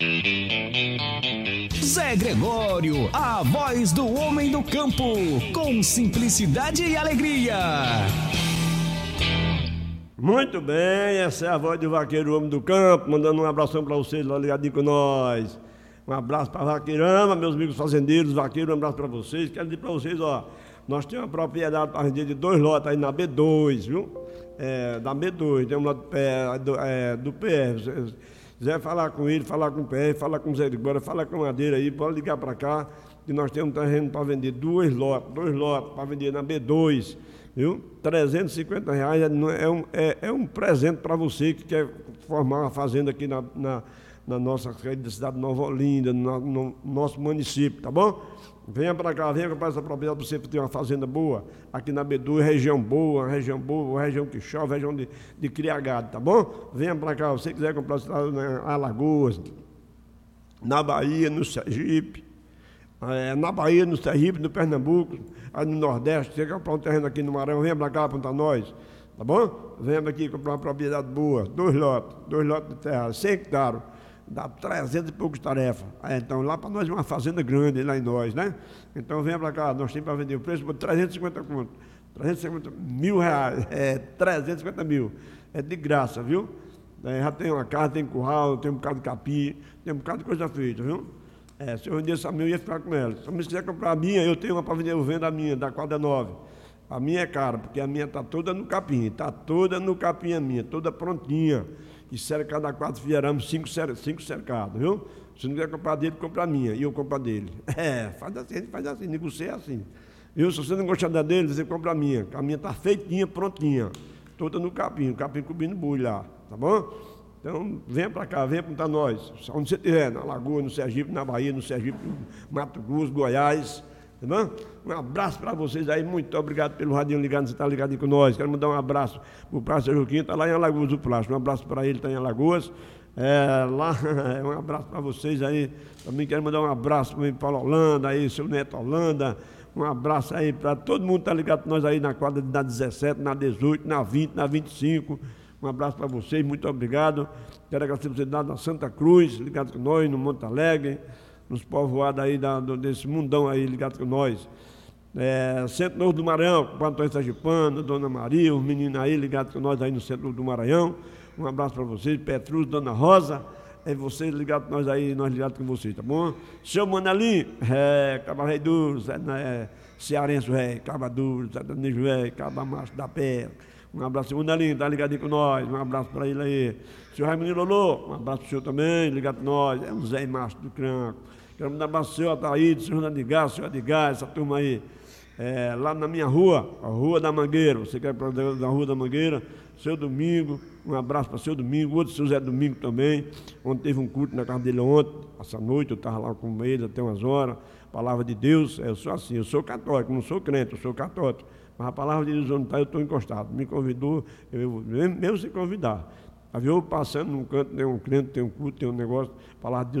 Zé Gregório, a voz do homem do campo, com simplicidade e alegria. Muito bem, essa é a voz do vaqueiro homem do campo, mandando um abração para vocês lá ligadinho com nós. Um abraço para Vaqueirama, meus amigos fazendeiros, vaqueiros, um abraço para vocês. Quero dizer para vocês, ó, nós temos uma propriedade para vender de 2 lotes aí na B2, viu? Da B2, tem um lote do PR. Se quiser falar com ele, falar com o PR, falar com o Zé Gregório, falar com o Madeira aí, pode ligar para cá, que nós temos um terreno para vender 2 lotes para vender na B2, viu? R$ 350 é um presente para você que quer formar uma fazenda aqui na nossa cidade de Nova Olinda, no nosso município, tá bom? Venha para cá, venha comprar essa propriedade para você ter uma fazenda boa, aqui na B2, região boa, região que chove, região de criar gado, tá bom? Venha para cá, se você quiser comprar na Alagoas, na Bahia, no Sergipe, no Pernambuco, aí no Nordeste, você quer comprar um terreno aqui no Maranhão, venha para cá apontar nós, tá bom? Venha aqui comprar uma propriedade boa, 2 lotes de terra, 100 hectares. Dá 300 e poucos tarefas. Então, lá para nós é uma fazenda grande, lá em nós, né? Então, venha para cá, nós temos para vender o preço por 350 conto. 350 mil reais, 350 mil. É de graça, viu? Já tem uma casa, tem curral, tem um bocado de capim, tem um bocado de coisa feita, viu? Se eu vendesse a minha, eu ia ficar com ela. Se quiser comprar a minha, eu tenho uma para vender, eu vendo a minha, da quadra 9. A minha é cara, porque a minha está toda no capim, a minha, toda prontinha. E cercado a 4 vieramos 5 cercados, viu? Se não quiser comprar dele, compra a minha, e eu compro a dele. Faz assim, negocia assim. Viu? Se você não gostar da dele, você compra a minha está feitinha, prontinha, toda no capim cobrindo bulho lá, tá bom? Então, venha para cá, venha apontar nós, onde você estiver, na Lagoa, no Sergipe, na Bahia, no Sergipe, no Mato Grosso, Goiás. Tá bom? Um abraço para vocês aí, muito obrigado pelo radinho ligado, você está ligado aí com nós. Quero mandar um abraço para o Plástico Juquinho, está lá em Alagoas do Plástico. Um abraço para ele, está em Alagoas. Um abraço para vocês aí. Também quero mandar um abraço para o Paulo Holanda, aí, seu Neto Holanda. Um abraço aí para todo mundo que está ligado com nós aí na quadra da 17, na 18, na 20, na 25. Um abraço para vocês, muito obrigado. Quero agradecer a vocês da Santa Cruz, ligado com nós, no Monte Alegre, nos povoados aí desse mundão aí ligado com nós. Centro Novo do Maranhão, com o Antônio Sergipano, Dona Maria, os meninos aí ligados com nós aí no Centro Novo do Maranhão. Um abraço para vocês, Petrus, Dona Rosa, vocês ligados com nós aí, nós ligados com vocês, tá bom? Seu Manelinho, Caba Rei Duro, Cearense, Caba Duro, Sertanejo, Caba Macho da Pé. Um abraço, seu Manelinho, tá ligado aí com nós, um abraço para ele aí. Seu Raimundo Lolô, um abraço para o senhor também, ligado com nós, um Zé Macho do Cranco. Quero mandar um abraço ao seu Ataíde, seu Edgar, essa turma aí. Lá na minha rua, a Rua da Mangueira, você quer para da Rua da Mangueira, seu Domingo, um abraço para seu Domingo, outro seu Zé Domingo também, onde teve um culto na casa dele ontem, essa noite, eu estava lá com ele até umas horas, palavra de Deus, eu sou assim, eu sou católico, não sou crente, eu sou católico, mas a palavra de Deus onde está, eu estou encostado, me convidou, mesmo sem convidar. Eu passando num canto, tem um crente, tem um culto, tem um negócio, palavra de Deus.